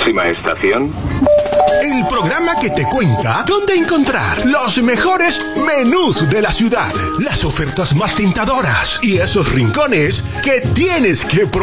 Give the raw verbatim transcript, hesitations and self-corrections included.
próxima estación? El programa que te cuenta dónde encontrar los mejores menús de la ciudad, las ofertas más tentadoras y esos rincones que tienes que probar.